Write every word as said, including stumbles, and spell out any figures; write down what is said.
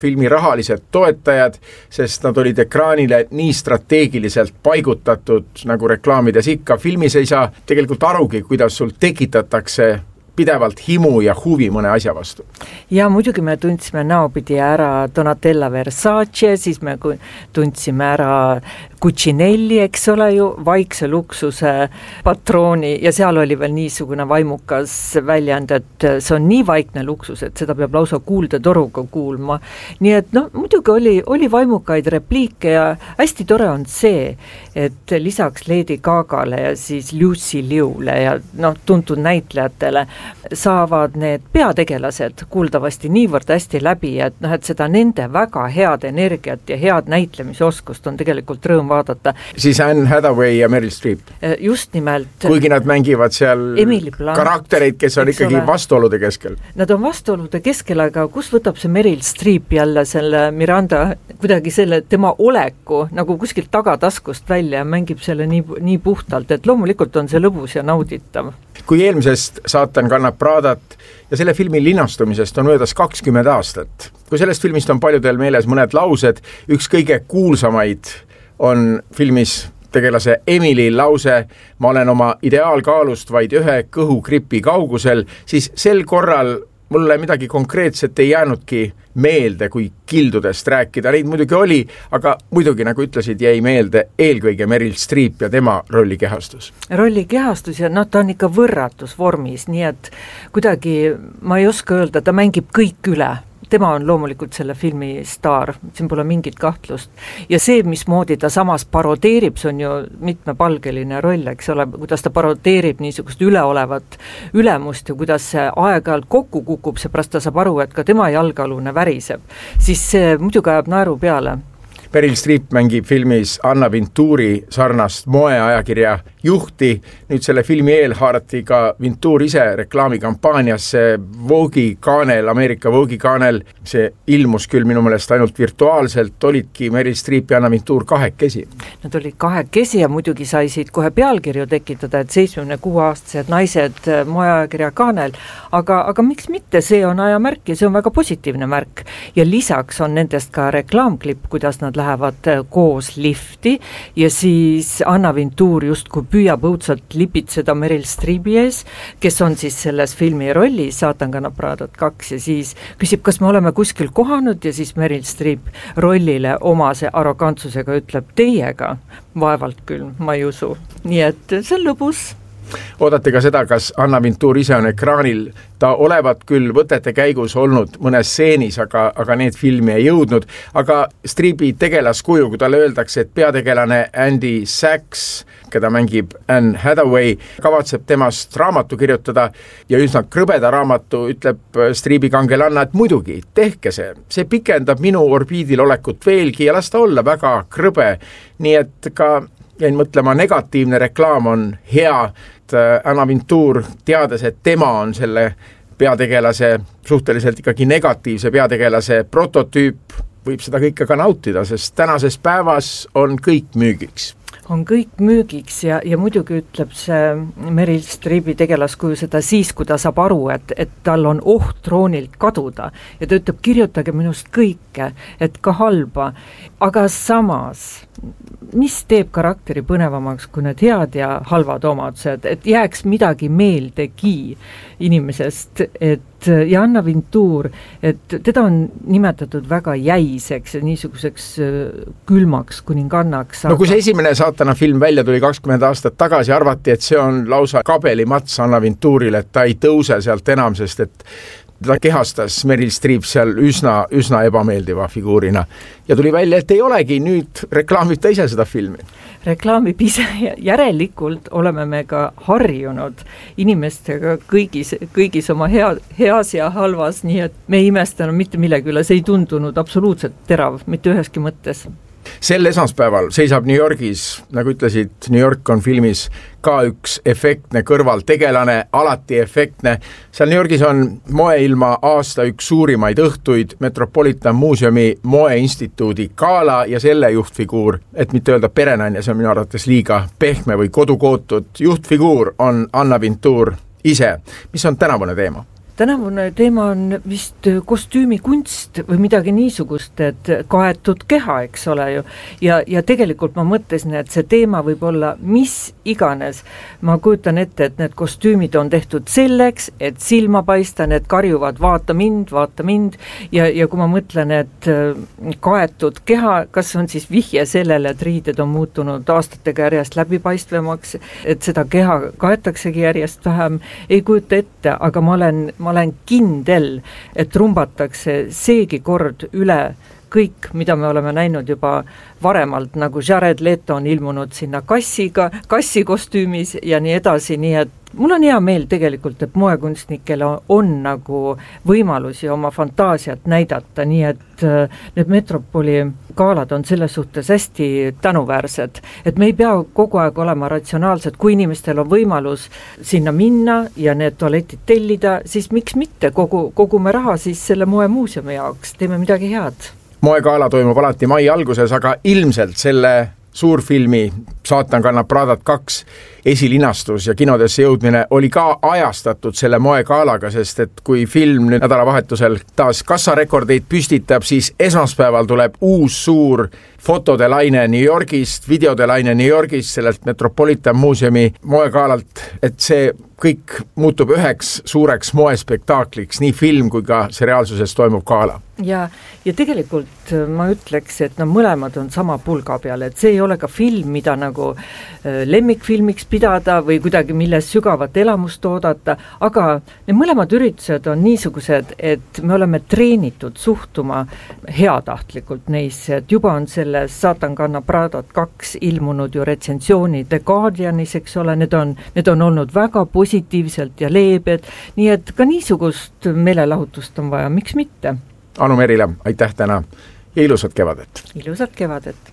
filmi rahalised toetajad, sest nad olid ekraanile nii strateegiliselt paigutatud, nagu reklaamides ikka. Filmis ei saa tegelikult arugi, kuidas sul tekitatakse pidevalt himu ja huvi mõne asja vastu. Ja muidugi me tundsime näopidi ära Donatella Versace, siis me tundsime ära Cucinelli, eks ole ju, vaikse luksuse patrooni ja seal oli veel niisugune vaimukas väljend, et see on nii vaikne luksus, et seda peab lausa kuuldetoruga kuulma. Nii et no muidugi oli, oli vaimukaid repliike ja hästi tore on see, et lisaks Lady Gagale ja siis Lucy Liule ja no, tuntud näitlejatele saavad need peategelased kuuldavasti niivõrd hästi läbi, et, noh, et seda nende väga head energiat ja head näitlemisoskust on tegelikult rõõm vaadata. Siis Anne Hathaway ja Meryl Streep. Just nimelt. Kuigi nad mängivad seal karaktereid, kes on ikkagi ole, vastuolude keskel. Nad on vastuolude keskel, aga kus võtab see Meryl Streep jälle selle Miranda, kuidagi selle tema oleku nagu kuskilt tagataskust välja ja mängib selle nii, nii puhtalt, et loomulikult on see lõbus ja nauditav. Kui eelmisest Saatan kannab Pradat ja selle filmi linastumisest on möödas kakskümmend aastat. Kui sellest filmist on paljudel meeles mõned laused, üks kõige kuulsamaid on filmis tegelase Emily lause, ma olen oma ideaalkaalust vaid ühe kõhukripi kaugusel, siis sel korral mulle midagi konkreetset ei jäänudki meelde, kui kildudest rääkida. Neid muidugi oli, aga muidugi, nagu ütlesid, jäi meelde eelkõige Meryl Streep ja tema rollikehastus. Rollikehastus ja noh, ta on ikka võrratus vormis, nii et kuidagi ma ei oska öelda, ta mängib kõik üle. Tema on loomulikult selle filmi staar, siin pole mingit kahtlust. Ja see, mismoodi ta samas parodeerib, see on ju mitmepalgeline roll, eks ole, kuidas ta parodeerib niisugust üleolevat ülemust ja kuidas see aeg-ajalt kokku kukub, seepärast ta saab aru, et ka tema jalgealune väriseb. Siis see muidugi ajab naeru peale. Meryl Streep mängib filmis Anna Vinturi sarnast moeajakirja juhti. Nüüd selle filmi eel haarati ka Vintur ise reklaamikampaaniasse Vogue'i kaanel, Ameerika Vogue'i kaanel. See ilmus küll minu meelest ainult virtuaalselt, olidki Meryl Streep ja Anna Vintur kahekesi. Nad olid kahekesi ja muidugi sai siit kohe pealkirju tekitada, et seitsmekümne kuue aastased naised moeajakirja kaanel, aga, aga miks mitte, see on ajamärk ja see on väga positiivne märk. Ja lisaks on nendest ka reklaamklipp, kuidas nad lähevad koos lifti ja siis Anna Vintur justkui püüab õudselt lipitseda Meryl Streepi ees, kes on siis selles filmi rollis Saatan kannab Pradat kaks ja siis küsib, kas me oleme kuskil kohanud ja siis Meryl Streep rollile omase arrogantsusega ütleb teiega, vaevalt küll, ma ei usu. Nii et see on lõbus. Oodate ka seda, kas Anna Vintur ise on ekraanil. Ta olevat küll võtete käigus olnud mõnes stseenis, aga, aga need filmi ei jõudnud. Aga Streepi tegelaskuju, kui talle öeldakse, et peategelane Andy Sachs, keda mängib Anne Hathaway, kavatseb temast raamatu kirjutada ja üsna krõbeda raamatu, ütleb Streepi kangelanna, et muidugi, tehke see. See pikendab minu orbiidil olekut veelgi ja las ta olla väga krõbe. Nii et ka jäin mõtlema, negatiivne reklaam on hea, et Anna Vintur, teades, et tema on selle peategelase, suhteliselt ikkagi negatiivse peategelase prototüüp, võib seda kõike ka nautida, sest tänases päevas on kõik müügiks. On kõik müügiks ja, ja muidugi ütleb see Meryl Streepi tegelaskuju seda siis, kui ta saab aru, et, et tal on oht troonilt kaduda ja ta ütleb, kirjutage minust kõike, et ka halba, aga samas mis teeb karakteri põnevamaks, kui need head ja halvad omadused, et jääks midagi meeldegi inimesest, et ja Anna Vintur, et teda on nimetatud väga jäiseks ja niisuguseks külmaks kuningannaks. No kui see esimene Saatana film välja tuli kakskümmend aastat tagasi, arvati, et see on lausa kabelimats Anna Vinturil, et ta ei tõuse sealt enam, sest et ta kehastas Meryl Streep seal üsna, üsna ebameeldiva figuurina. Ja tuli välja, et ei olegi, nüüd reklaamib ta ise seda filmi. Reklaamib ise, järelikult oleme me ka harjunud inimestega kõigis, kõigis oma hea, heas ja halvas, nii et me ei imestanud mitte millegi üle, see ei tundunud absoluutselt terav, mitte üheski mõttes. Sel esmaspäeval seisab New Yorgis, nagu ütlesid, New York on filmis ka üks efektne kõrvaltegelane, alati efektne. Seal New Yorgis on moeilma aasta üks suurimaid õhtuid, Metropolitan Museumi moeinstituudi gala ja selle juhtfiguur, et mitte öelda perenanja, see on minu arvates liiga pehme või kodukootud. Juhtfiguur on Anna Vintur ise. Mis on tänavune teema? tänavune teema on vist kostüümikunst või midagi niisugust, et kaetud keha, eks ole ju, ja, ja tegelikult ma mõtlesin, et see teema võib olla mis iganes. Ma kujutan ette, et need kostüümid on tehtud selleks, et silma paista, need karjuvad vaata mind, vaata mind, ja, ja kui ma mõtlen, et kaetud keha, kas on siis vihje sellele, et riided on muutunud aastatega järjest läbipaistvemaks, et seda keha kaetaksegi järjest vähem, ei kujuta ette, aga ma olen, ma olen kindel, et rumbatakse seegi kord üle kõik, mida me oleme näinud juba varemalt, nagu Jared Leto on ilmunud sinna kassiga, kassi kostüümis ja nii edasi, nii et mul on hea meel tegelikult, et moekunstnikel on, on nagu võimalusi oma fantaasiat näidata, nii et need Metropoli gaalad on selles suhtes hästi tänuväärsed, et me ei pea kogu aeg olema ratsionaalsed, kui inimestel on võimalus sinna minna ja need tualetid tellida, siis miks mitte kogu, kogume raha siis selle moemuuseumi jaoks, teeme midagi head. Moegaala toimub alati mai alguses, aga ilmselt selle suurfilmi Saatan kannab Pradat kaks esilinastus ja kinodesse jõudmine oli ka ajastatud selle moegaalaga, sest et kui film nüüd nädalavahetusel taas kassarekordeid püstitab, siis esmaspäeval tuleb uus suur fotode laine New Yorgist, videode laine New Yorgist, sellelt Metropolitan Museumi moegaalalt, et see kõik muutub üheks suureks moespektaakliks, nii film kui ka see reaalsuses toimub gaala. Ja, ja tegelikult ma ütleks, et no mõlemad on sama pulga peal, et see ei ole ka film, mida nagu lemmikfilmiks pidada või kuidagi milles sügavat elamust oodata, aga need mõlemad üritused on niisugused, et me oleme treenitud suhtuma heatahtlikult neisse, et juba on selles Saatan kannab Pradat kaks ilmunud ju retsensiooni The Guardianis, eks ole, need on, need on olnud väga positiivselt ja leebed, nii et ka niisugust meelelahutust on vaja, miks mitte? Anu Merila, aitäh täna ja ilusat kevadet! Ilusat kevadet!